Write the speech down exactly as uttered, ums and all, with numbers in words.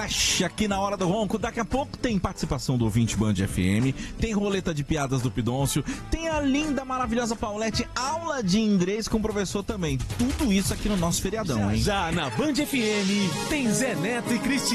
Aqui na Hora do Ronco, daqui a pouco tem participação do ouvinte Band F M, tem roleta de piadas do Pidôncio, tem a linda, maravilhosa Paulette, aula de inglês com o professor também. Tudo isso aqui no nosso feriadão, hein? Já na Band F M tem Zé Neto e Cristiano.